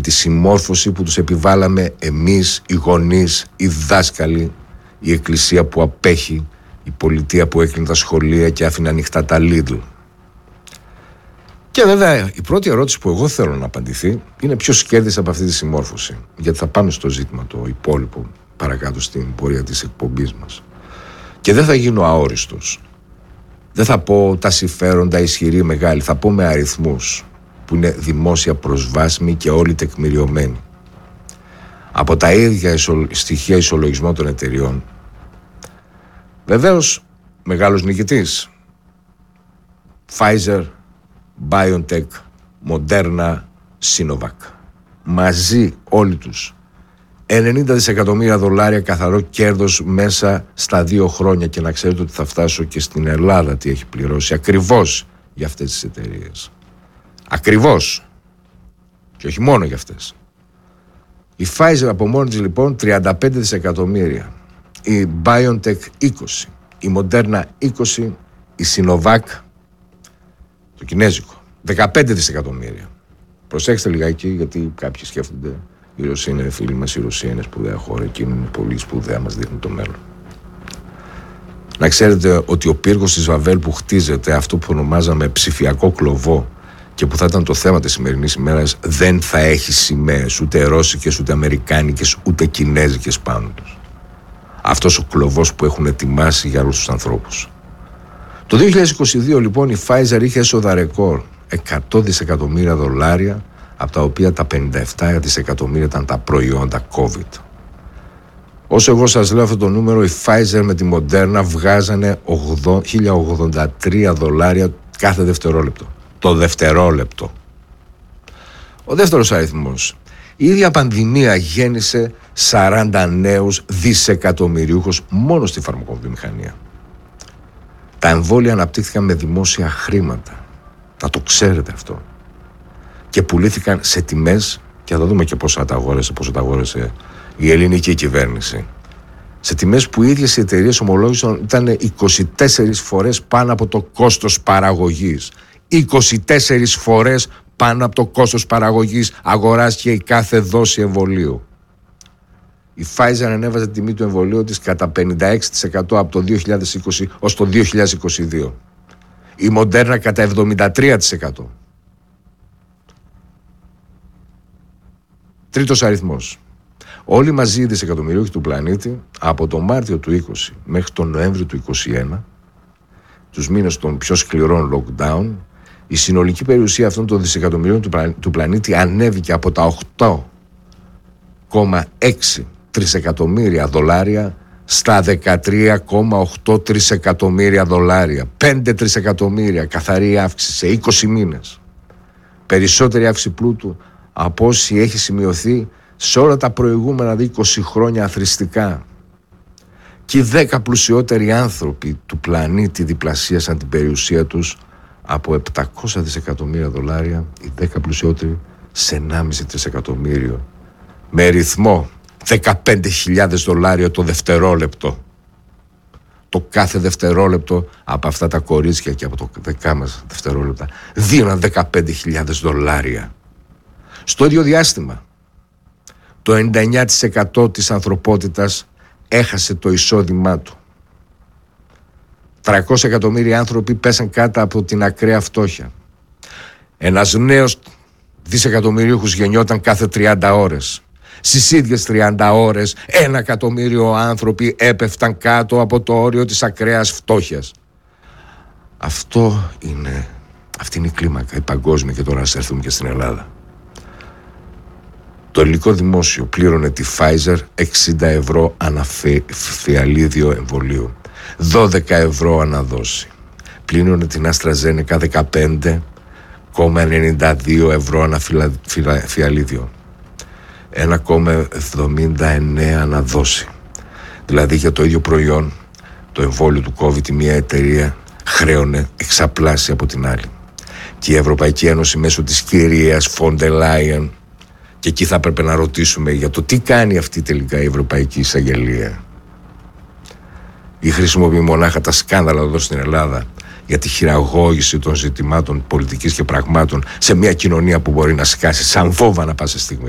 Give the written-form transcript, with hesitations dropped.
τη συμμόρφωση που τους επιβάλαμε εμείς, οι γονείς, οι δάσκαλοι, η εκκλησία που απέχει, η πολιτεία που έκλεινε τα σχολεία και άφηνε ανοιχτά τα Lidl. Και βέβαια η πρώτη ερώτηση που εγώ θέλω να απαντηθεί είναι ποιος κέρδισε από αυτή τη συμμόρφωση. Γιατί θα πάμε στο ζήτημα το υπόλοιπο παρακάτω στην πορεία της εκπομπής μας. Και δεν θα γίνω αόριστος. Δεν θα πω τα συμφέροντα ισχυροί μεγάλοι. Θα πω με αριθμούς που είναι δημόσια προσβάσιμοι και όλοι τεκμηριωμένοι. Από τα ίδια στοιχεία ισολογισμών των εταιριών. Βεβαίως, μεγάλος νικητής. Pfizer, BioNTech, Moderna, Sinovac. Μαζί όλοι τους. 90 δισεκατομμύρια δολάρια καθαρό κέρδος μέσα στα 2 χρόνια. Και να ξέρετε ότι θα φτάσω και στην Ελλάδα τι έχει πληρώσει ακριβώς για αυτές τις εταιρείες. Ακριβώς. Και όχι μόνο για αυτές. Η Pfizer από μόνη της λοιπόν 35 δισεκατομμύρια. Η BioNTech 20. Η Moderna 20. Η Sinovac, το κινέζικο, 15 δισεκατομμύρια. Προσέξτε λιγάκι, γιατί κάποιοι σκέφτονται η Ρωσία είναι φίλοι μας, η Ρωσία είναι σπουδαία χώρα και είναι πολύ σπουδαία, μας δείχνει το μέλλον. Να ξέρετε ότι ο πύργος της Βαβέλ που χτίζεται, αυτό που ονομάζαμε ψηφιακό κλωβό και που θα ήταν το θέμα της σημερινής ημέρας, δεν θα έχει σημαίες, ούτε ρώσικες, ούτε αμερικάνικες, ούτε κινέζικες πάνω τους. Αυτός ο κλωβός που έχουν ετοιμάσει για όλους τους ανθρώπους. Το 2022 λοιπόν η Pfizer είχε έσοδα ρεκόρ 100 δισεκατομμύρια δολάρια, από τα οποία τα 57 δισεκατομμύρια ήταν τα προϊόντα COVID. Όσο εγώ σας λέω αυτό το νούμερο, η Pfizer με τη Moderna βγάζανε 1083 δολάρια κάθε δευτερόλεπτο. Το δευτερόλεπτο. Ο δεύτερος αριθμός. Η ίδια πανδημία γέννησε 40 νέους δισεκατομμυριούχους μόνο στη φαρμακοβιομηχανία. Τα εμβόλια αναπτύχθηκαν με δημόσια χρήματα. Να το ξέρετε αυτό. Και πουλήθηκαν σε τιμές, και θα δούμε και πόσο τα αγόρασε η ελληνική κυβέρνηση. Σε τιμές που οι ίδιες οι εταιρείες ομολόγησαν ήταν 24 φορές πάνω από το κόστος παραγωγής. 24 φορές πάνω από το κόστος παραγωγής αγοράστηκε η κάθε δόση εμβολίου. Η Pfizer ανέβαζε τη τιμή του εμβολίου της κατά 56% από το 2020 ως το 2022. Η Moderna κατά 73%. Τρίτος αριθμός. Όλοι μαζί οι δισεκατομμυριούχοι του πλανήτη από το Μάρτιο του 20 μέχρι τον Νοέμβριο του 21, τους μήνες των πιο σκληρών lockdown, η συνολική περιουσία αυτών των δισεκατομμυρίων του πλανήτη ανέβηκε από τα 8,6 τρισεκατομμύρια δολάρια στα 13,8 τρισεκατομμύρια δολάρια. 5 τρισεκατομμύρια καθαρή αύξηση σε 20 μήνες. Περισσότερη αύξηση πλούτου από όση έχει σημειωθεί σε όλα τα προηγούμενα 20 χρόνια αθροιστικά. Και οι 10 πλουσιότεροι άνθρωποι του πλανήτη διπλασίασαν την περιουσία τους από 700 δισεκατομμύρια δολάρια, οι 10 πλουσιότεροι σε 1,5 τρισεκατομμύριο. Με ρυθμό 15.000 δολάρια το δευτερόλεπτο. Το κάθε δευτερόλεπτο από αυτά τα κορίτσια και από το δικά μας δευτερόλεπτα δίναν 15.000 δολάρια. Στο ίδιο διάστημα, το 99% της ανθρωπότητας έχασε το εισόδημά του. 300 εκατομμύρια άνθρωποι πέσαν κάτω από την ακραία φτώχεια. Ένας νέος δισεκατομμυρίουχος γεννιόταν κάθε 30 ώρες. Στις ίδιες 30 ώρες 1 εκατομμύριο άνθρωποι έπεφταν κάτω από το όριο της ακραίας φτώχειας. Αυτή είναι η κλίμακα, η παγκόσμια, και τώρα ας έρθουμε και στην Ελλάδα. Το ελληνικό δημόσιο πλήρωνε τη Pfizer 60 ευρώ ανά φιαλίδιο εμβολίου, 12 ευρώ αναδόση. Πλήρωνε την AstraZeneca 15,92 ευρώ ανά φιαλίδιο, 1,79 αναδόση. Δηλαδή για το ίδιο προϊόν, το εμβόλιο του COVID, η μία εταιρεία χρέωνε εξαπλάσια από την άλλη. Και η Ευρωπαϊκή Ένωση μέσω της κυρίας Φόντερ Λάιεν, και εκεί θα έπρεπε να ρωτήσουμε για το τι κάνει αυτή τελικά η Ευρωπαϊκή Εισαγγελία. Ή χρησιμοποιεί μονάχα τα σκάνδαλα εδώ στην Ελλάδα για τη χειραγώγηση των ζητημάτων πολιτικής και πραγμάτων σε μια κοινωνία που μπορεί να σκάσει σαν βόμβα να πάσα στιγμή.